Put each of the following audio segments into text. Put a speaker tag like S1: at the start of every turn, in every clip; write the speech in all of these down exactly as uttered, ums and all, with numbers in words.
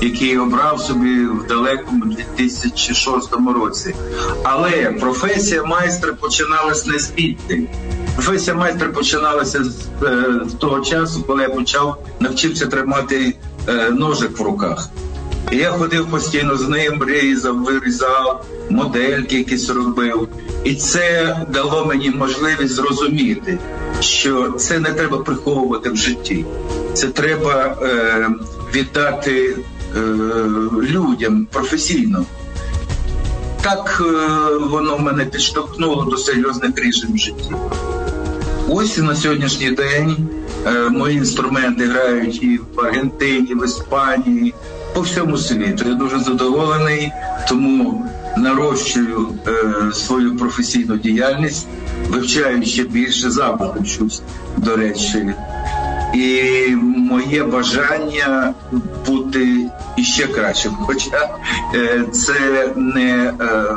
S1: який обрав собі в далекому дві тисячі шостому році. Але професія майстра починалася не звідти. Професія майстра починалася з, з того часу, коли я почав, навчився тримати е, ножик в руках. І я ходив постійно з ним, різав, вирізав, модельки якісь робив. І це дало мені можливість зрозуміти, що це не треба приховувати в житті. Це треба е, віддати е, людям професійно. Так е, воно мене підштовхнуло до серйозних рішень в житті. Ось і на сьогоднішній день е, мої інструменти грають і в Аргентині, в Іспанії, по всьому світу. Я дуже задоволений, тому нарощую е, свою професійну діяльність, вивчаю ще більше, завжди вчусь, до речі. І моє бажання бути іще кращим. Хоча е, це не, е,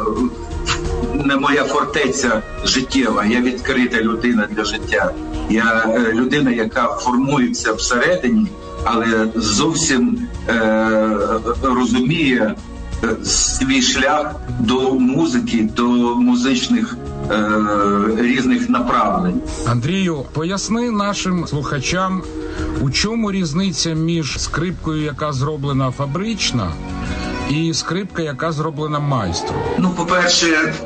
S1: не моя фортеця життєва, я відкрита людина для життя. Я е, людина, яка формується всередині, але зовсім е, розуміє свій шлях до музики, до музичних е, різних направлень.
S2: Андрію, поясни нашим слухачам, у чому різниця між скрипкою, яка зроблена фабрично, і скрипка, яка зроблена майстром?
S1: Ну, по-перше, е,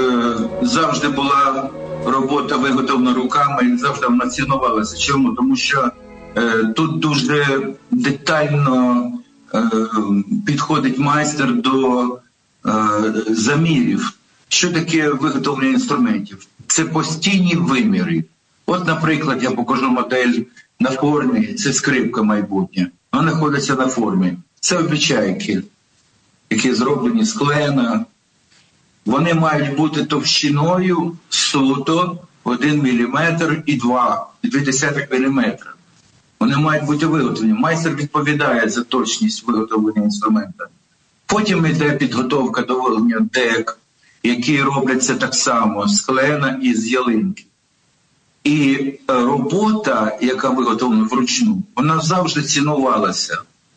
S1: завжди була робота виготовлена руками, завжди вона цінувалася. Чому? Тому що е, тут дуже детально підходить майстер до е, замірів. Що таке виготовлення інструментів? Це постійні виміри. От, наприклад, я покажу модель на формі, це скрипка майбутня. Вона знаходиться на формі. Це обічайки, які зроблені з клена. Вони мають бути товщиною суто один міліметр і два, дві десятих міліметра. Вони мають бути виготовлені. Майстер відповідає за точність виготовлення інструмента. Потім йде підготовка до виготовлення дек, які робляться так само з клена і з ялинки. І робота, яка виготовлена вручну, вона завжди цінувалася.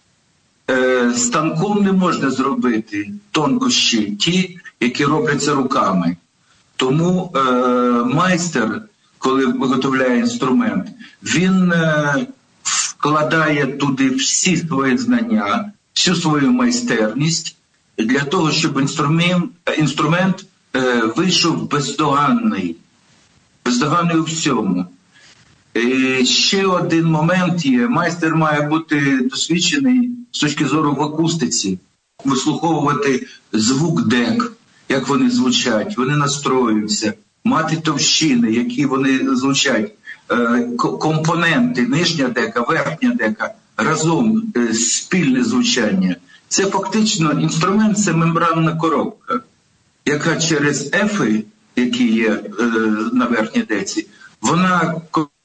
S1: Станком не можна зробити тонкощі ті, які робляться руками. Тому е, майстер, коли виготовляє інструмент, він е, вкладає туди всі свої знання, всю свою майстерність для того, щоб інструмент, інструмент е, вийшов бездоганний, бездоганний у всьому. І ще один момент є. Майстер має бути досвідчений з точки зору в акустиці, вислуховувати звук дек, як вони звучать, вони настроюються, мати товщини, які вони звучать, компоненти, нижня дека, верхня дека, разом спільне звучання. Це фактично інструмент, це мембранна коробка, яка через ефи, які є на верхній деці, вона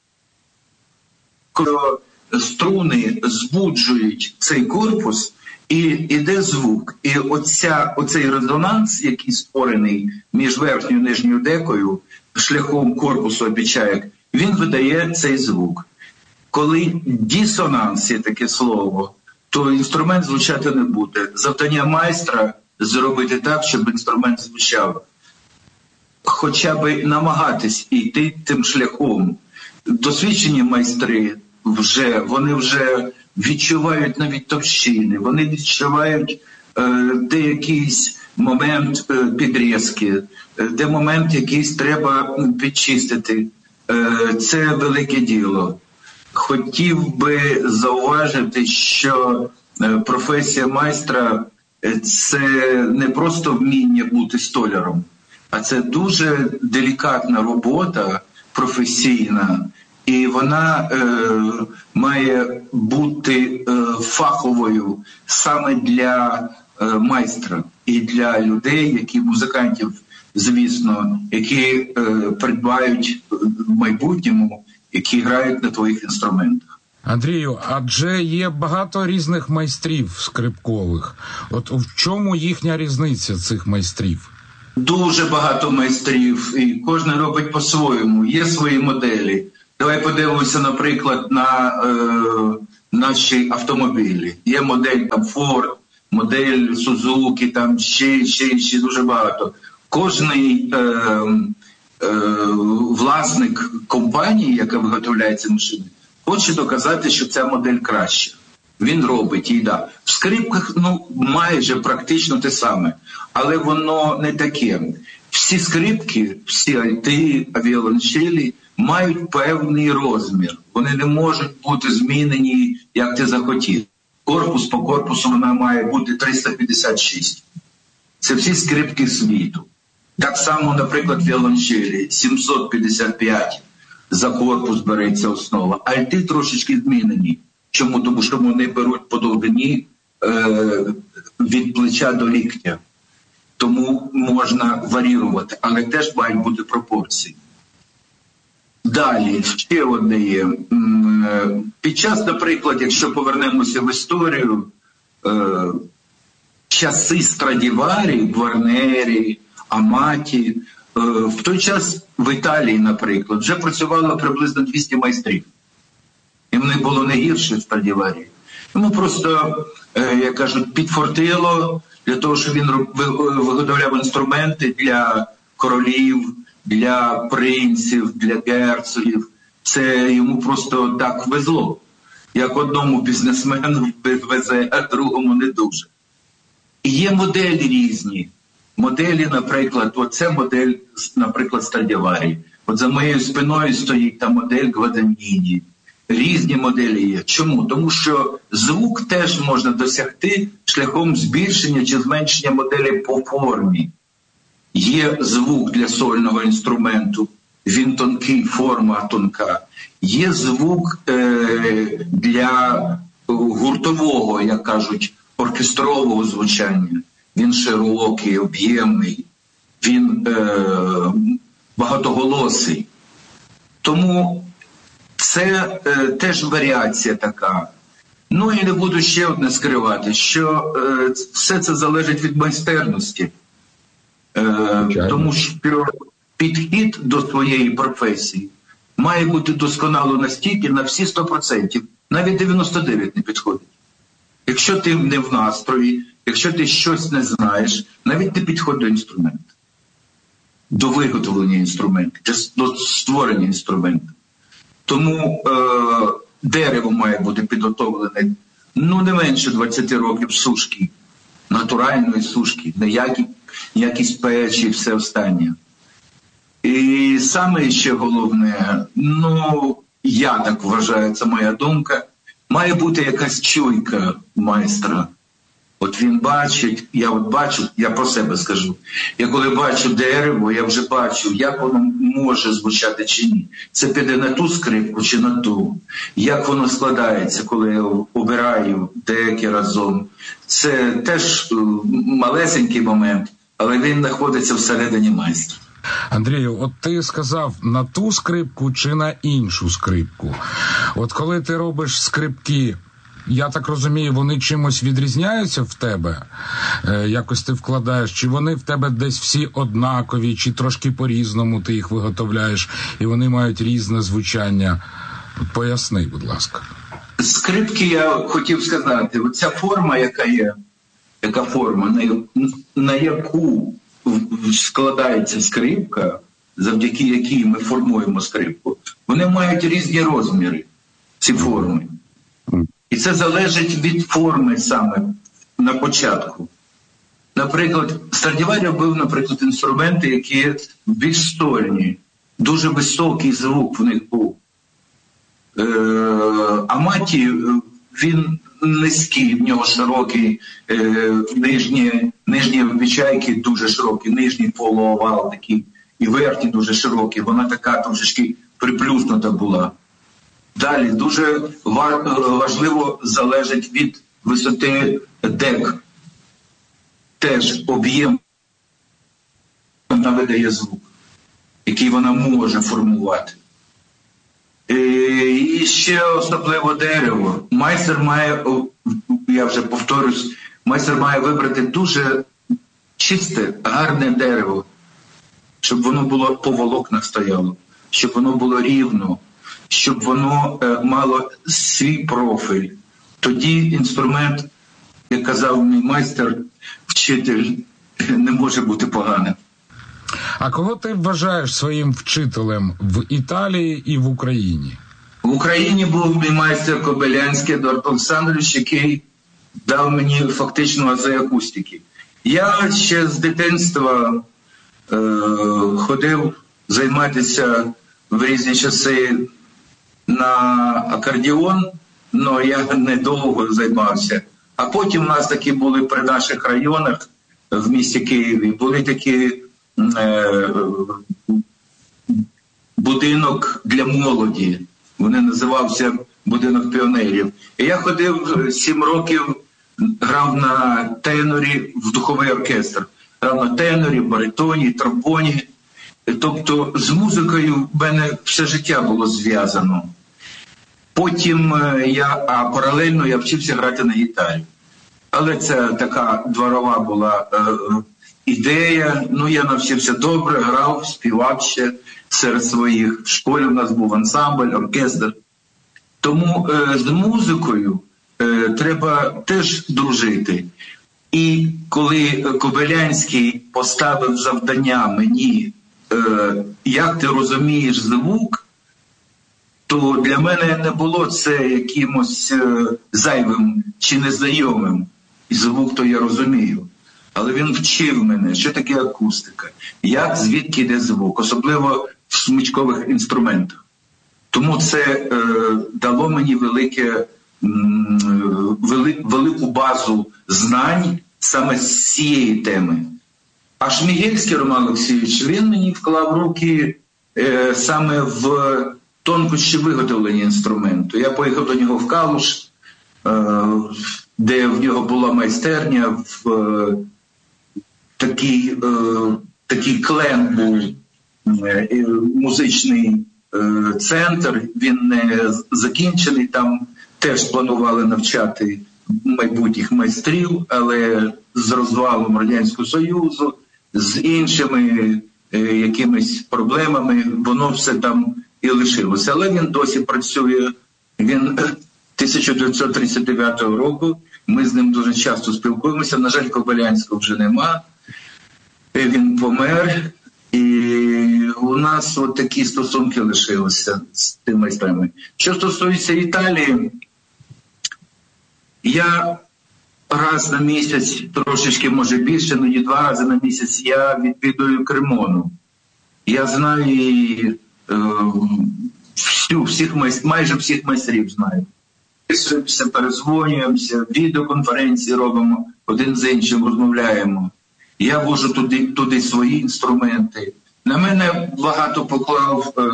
S1: струни збуджують цей корпус, і йде звук. І оця, оцей резонанс, який створений між верхньою і нижньою декою, шляхом корпусу обічаєк, він видає цей звук. Коли дисонанс є таке слово, то інструмент звучати не буде. Завдання майстра зробити так, щоб інструмент звучав. Хоча б намагатись йти тим шляхом. Досвідчені майстри вже, вони вже відчувають навіть товщини, вони відчувають е, де якийсь момент е, підрізки, е, де момент якийсь треба підчистити. Е, це велике діло. Хотів би зауважити, що е, професія майстра – це не просто вміння бути столяром, а це дуже делікатна робота, професійна, і вона е, має бути е, фаховою саме для е, майстра і для людей, які музикантів, звісно, які е, придбають в майбутньому, які грають на твоїх інструментах.
S2: Андрію, адже є багато різних майстрів скрипкових. От в чому їхня різниця цих майстрів?
S1: Дуже багато майстрів, і кожен робить по-своєму. Є свої моделі. Давай подивимося, наприклад, на е, наші автомобілі. Є модель там Ford, модель Suzuki, там ще, ще, ще дуже багато. Кожний е, е, власник компанії, яка виготовляє ці машини, хоче доказати, що ця модель краща. Він робить її, да. В скрипках, ну, майже практично те саме, але воно не таке. Всі скрипки, всі альти, авіолончелі мають певний розмір. Вони не можуть бути змінені, як ти захотів. Корпус по корпусу вона має бути триста п'ятдесят шість. Це всі скрипки світу. Так само, наприклад, віолончелі сімсот п'ятдесят п'ять за корпус береться основа. Альти трошечки змінені. Чому? Тому що вони беруть по довжині е, від плеча до ліктя. Тому можна варіювати, але теж мають бути пропорції. Далі, ще одне є. Під час, наприклад, якщо повернемося в історію, е, часи Страдіварі, Гварнері, Аматі, е, в той час в Італії, наприклад, вже працювало приблизно двісті майстрів. І в них було не гірше Страдіварі. Йому просто, е, як кажуть, підфортило для того, щоб він виготовляв інструменти для королів, для принців, для герцогів. Це йому просто так везло. Як одному бізнесмену везе, а другому не дуже. І є моделі різні. Моделі, наприклад, оце модель, наприклад, Страдіварі. От за моєю спиною стоїть та модель Гваданіні. Різні моделі є. Чому? Тому що звук теж можна досягти шляхом збільшення чи зменшення моделі по формі. Є звук для сольного інструменту, він тонкий, форма тонка. Є звук е, для гуртового, як кажуть, оркестрового звучання. Він широкий, об'ємний, він е, багатоголосий. Тому це е, теж варіація така. Ну і не буду ще одне скривати, що е, все це залежить від майстерності. Е, тому що підхід до своєї професії має бути досконало настільки на всі сто відсотків, навіть дев'яносто дев'ять відсотків не підходить. Якщо ти не в настрої, якщо ти щось не знаєш, навіть не підходь до інструменту, до виготовлення інструменту, до створення інструменту. Тому е, дерево має бути підготовлене, ну, не менше двадцять років сушки, натуральної сушки, ніякі, якісь печі і все останнє. І саме ще головне, ну, я так вважаю, це моя думка, має бути якась чуйка майстра. От він бачить, я от бачу, я про себе скажу, я коли бачу дерево, я вже бачу, як воно може звучати чи ні. Це піде на ту скрипку чи на ту. Як воно складається, коли я обираю деякі разом. Це теж малесенький момент, але він знаходиться всередині майстра.
S2: Андрію, от ти сказав на ту скрипку чи на іншу скрипку. От коли ти робиш скрипки, я так розумію, вони чимось відрізняються в тебе? Е, якось ти вкладаєш? Чи вони в тебе десь всі однакові, чи трошки по-різному ти їх виготовляєш, і вони мають різне звучання? Поясни, будь ласка.
S1: Скрипки, я хотів сказати, оця форма, яка є, яка форма, на, на яку складається скрипка, завдяки якій ми формуємо скрипку, вони мають різні розміри, ці форми. І це залежить від форми саме на початку. Наприклад, Страдіварі робив, наприклад, інструменти, які більш стольні, дуже високий звук в них був. Е, Аматі, він низький, в нього широкий, е, нижні, нижні обічайки дуже широкі, нижній полуовал такий, і верхній дуже широкий, вона така трошечки приплюснута була. Далі дуже важливо залежить від висоти дек. Теж об'єм вона видає звук, який вона може формувати. І ще особливо дерево. Майстер має, я вже повторюсь, майстер має вибрати дуже чисте, гарне дерево, щоб воно було по волокнах стояло, щоб воно було рівно, щоб воно е, мало свій профіль, тоді інструмент, як казав мій майстер, вчитель, не може бути поганим.
S2: А кого ти вважаєш своїм вчителем в Італії і в Україні?
S1: В Україні був мій майстер Кобилянський Едуард Олександрович, який дав мені фактично ази акустики. Я ще з дитинства е, ходив займатися в різні часи на акордеон, але я недовго займався. А потім у нас такі були при наших районах в місті Києві, були такі е, будинок для молоді. Вони називався «Будинок піонерів». І я ходив сім років, грав на тенорі в духовий оркестр. Грав на тенорі, баритоні, тромбоні. Тобто з музикою в мене все життя було зв'язано. Потім я, а паралельно я вчився грати на гітарі. Але це така дворова була е, ідея. Ну, я навчився добре, грав, співав ще серед своїх. В школі в нас був ансамбль, оркестр. Тому е, з музикою е, треба теж дружити. І коли Кобилянський поставив завдання мені, е, як ти розумієш звук, то для мене не було це якимось е, зайвим чи незнайомим. І звук то я розумію. Але він вчив мене, що таке акустика, як, звідки йде звук, особливо в смичкових інструментах. Тому це е, дало мені велике, м, вели, велику базу знань саме з цієї теми. А Шмігельський Роман Олексійович, він мені вклав руки е, саме в тонкощі виготовлення інструменту. Я поїхав до нього в Калуш, е, де в нього була майстерня, в е, такий, е, такий клен був, е, музичний е, центр, він не закінчений, там теж планували навчати майбутніх майстрів, але з розвалом Радянського Союзу, з іншими е, якимись проблемами, воно все там і лишилося. Але він досі працює, він тисяча дев'ятсот тридцять дев'ятого року, ми з ним дуже часто спілкуємося, на жаль, Кобилянського вже нема, він помер, і у нас от такі стосунки лишилися з тими майстрами. Що стосується Італії, я раз на місяць, трошечки, може більше, ну і два рази на місяць я відвідую Кремону. Я знаю і, е, всю, всіх майст, майже всіх майстрів знаю. Ми перезвонюємося, відеоконференції робимо, один з іншим розмовляємо. Я вожу туди, туди свої інструменти. На мене багато поклав е,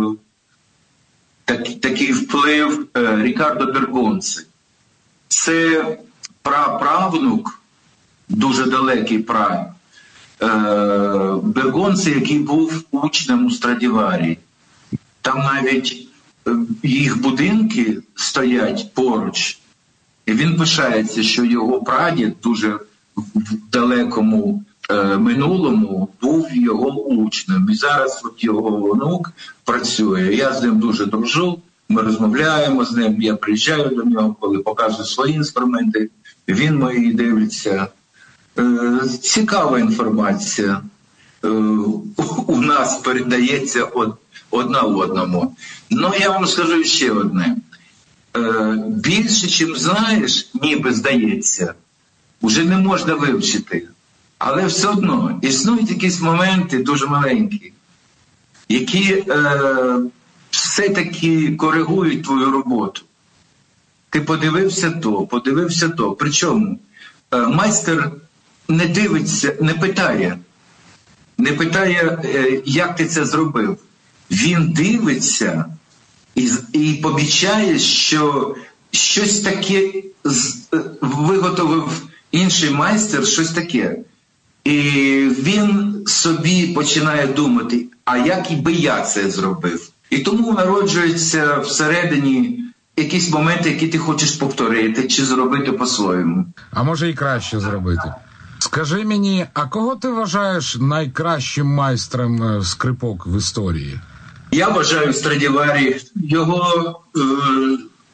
S1: так, такий вплив е, Рікардо Бергонці. Це праправнук, дуже далекий пра, е, Бергонці, який був учнем у Страдіварі. Там навіть е, їх будинки стоять поруч. І він пишається, що його прадід дуже в далекому е, минулому був його учнем. І зараз от його онук працює. Я з ним дуже дружу, ми розмовляємо з ним, я приїжджаю до нього, коли показую свої інструменти, він мої дивиться. Е, цікава інформація е, у нас передається од, одна одному. Ну, я вам скажу ще одне. Е, більше, чим знаєш, ніби здається, вже не можна вивчити. Але все одно існують якісь моменти дуже маленькі, які е, все-таки коригують твою роботу. Ти подивився то, подивився то. Причому е, майстер не дивиться, не питає, не питає, е, як ти це зробив. Він дивиться і, і помічає, що щось таке з, е, виготовив інший майстер, щось таке. І він собі починає думати, а як і би я це зробив? І тому народжуються всередині якісь моменти, які ти хочеш повторити чи зробити по-своєму.
S2: А може і краще зробити. Скажи мені, а кого ти вважаєш найкращим майстром скрипок в історії?
S1: Я вважаю Страдіварі. Його е,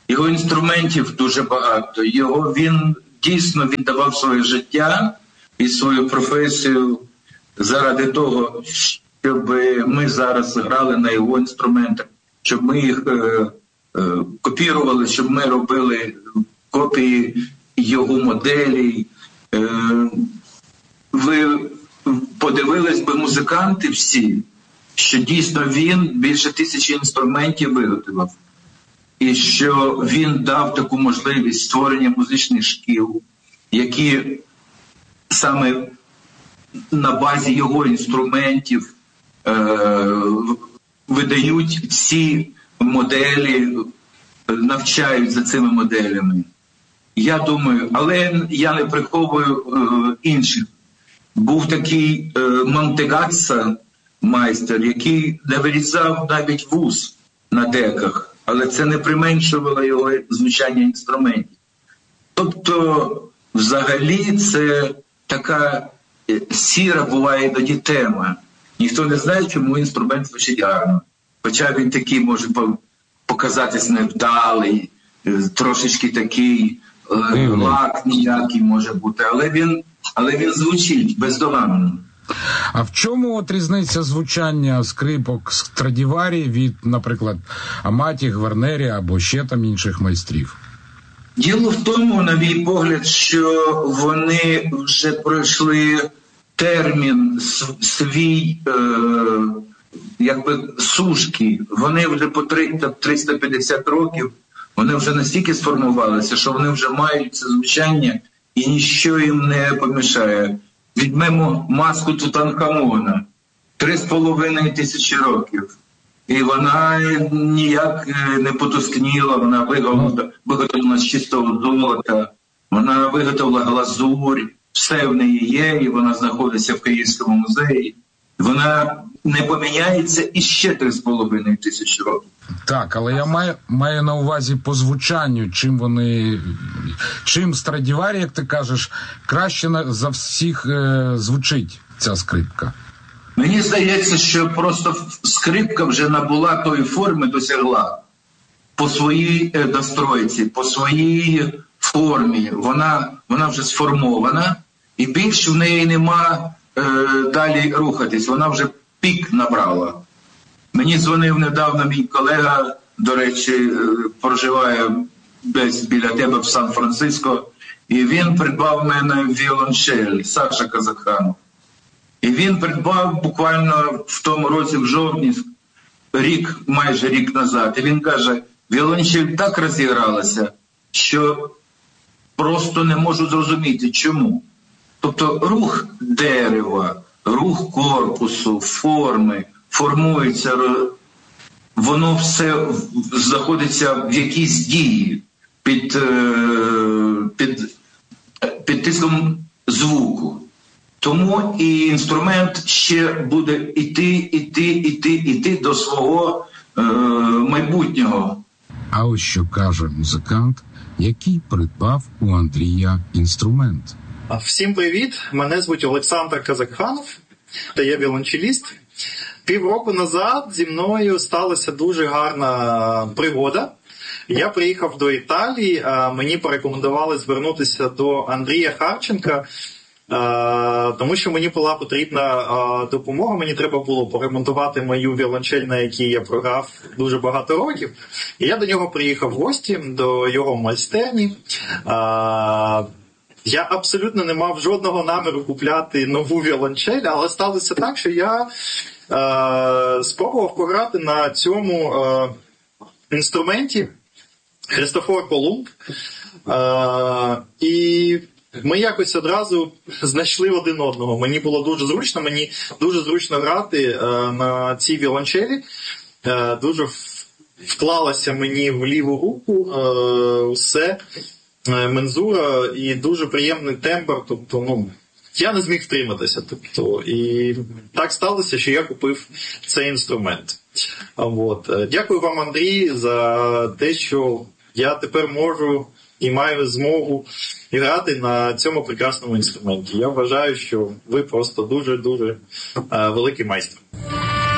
S1: його інструментів дуже багато. Його, він дійсно віддавав своє життя і свою професію заради того, щоб ми зараз грали на його інструментах, щоб ми їх е, е, копірували, щоб ми робили копії його моделей. Е, ви подивились би музиканти всі, що дійсно він більше тисячі інструментів виготовив. І що він дав таку можливість створення музичних шкіл, які саме на базі його інструментів е- видають всі моделі, навчають за цими моделями. Я думаю, але я не приховую е- інших. Був такий е- Монтегасса, майстер, який не вирізав навіть вуз на деках, але це не применшувало його звучання інструментів. Тобто, взагалі, це така сіра буває іноді тема. Ніхто не знає, чому інструмент звучить гарно. Хоча він такий може показатись невдалий, трошечки такий лак ніякий може бути, але він, але він звучить бездоганно.
S2: А в чому от різниця звучання скрипок Страдіварі від, наприклад, Аматі, Гвернері або ще там інших майстрів?
S1: Діло в тому, на мій погляд, що вони вже пройшли термін свій, е, якби, сушки. Вони вже по триста п'ятдесят років, вони вже настільки сформувалися, що вони вже мають це звучання і ніщо їм не помішає. Візьмемо маску Тутанхамона, три з половиною тисячі років. І вона ніяк не потускніла, вона виготовлена, виготовлена з чистого золота, вона виготовила глазурь, все в неї є, і вона знаходиться в Київському музеї. Вона не поміняється і ще три з половиною тисячі років.
S2: Так, але я маю, маю на увазі по звучанню, чим вони, чим Страдіварі, як ти кажеш, краще за всіх е, звучить ця скрипка.
S1: Мені здається, що просто скрипка вже набула тої форми, досягла по своїй е, настройці, по своїй формі. Вона, вона вже сформована, і більше в неї нема е, далі рухатись. Вона вже пік набрала. Мені дзвонив недавно мій колега, до речі, проживає десь біля тебе в Сан-Франциско, і він придбав в мене віолончель, Саша Казакханов. І він придбав буквально в тому році, в жовтні, рік, майже рік назад. І він каже, віолончель так розігралася, що просто не можу зрозуміти, чому. Тобто рух дерева, рух корпусу, форми, формується, воно все знаходиться в якійсь дії під, під, під тиском звуку. Тому і інструмент ще буде іти, іти, іти, іти до свого е, майбутнього.
S2: А ось що каже музикант, який придбав у Андрія інструмент.
S3: Всім привіт, мене звуть Олександр Казакханов, та я віолончеліст. Півроку назад зі мною сталася дуже гарна пригода. Я приїхав до Італії, мені порекомендували звернутися до Андрія Харченка, тому що мені була потрібна допомога, мені треба було поремонтувати мою віолончель, на якій я програв дуже багато років. І я до нього приїхав в гості, до його майстерні. Я абсолютно не мав жодного наміру купляти нову віолончель, але сталося так, що я е, спробував пограти на цьому е, інструменті Христофор Колумб. Е, і ми якось одразу знайшли один одного. Мені було дуже зручно, мені дуже зручно грати е, на цій віолончелі. Е, дуже вклалося мені в ліву руку е, все. Мензура і дуже приємний тембр, тобто, ну, я не зміг втриматися, тобто, і так сталося, що я купив цей інструмент. От. Дякую вам, Андрій, за те, що я тепер можу і маю змогу грати на цьому прекрасному інструменті. Я вважаю, що ви просто дуже-дуже великий майстер.